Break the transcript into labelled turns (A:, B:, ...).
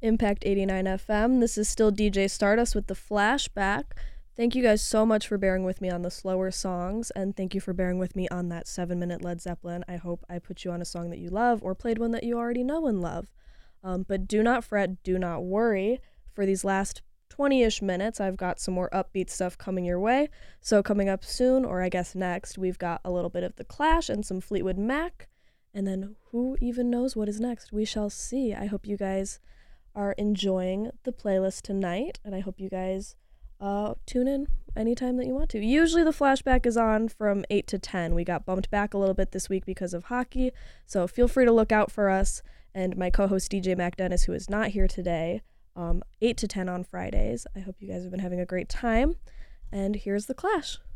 A: Impact 89 FM. This is still DJ Stardust with the flashback. Thank you guys so much for bearing with me on the slower songs, and thank you for bearing with me on that 7-minute Led Zeppelin. I hope I put you on a song that you love or played one that you already know and love. But do not fret, do not worry. For these last 20-ish minutes, I've got some more upbeat stuff coming your way. So coming up soon, or I guess next, we've got a little bit of The Clash and some Fleetwood Mac. And then who even knows what is next? We shall see. I hope you guys are enjoying the playlist tonight, and I hope you guys tune in anytime that you want to. Usually the flashback is on from 8 to 10. We got bumped back a little bit this week because of hockey, so feel free to look out for us and my co-host DJ Mac Dennis, who is not here today, 8 to 10 on Fridays. I hope you guys have been having a great time, and here's The Clash.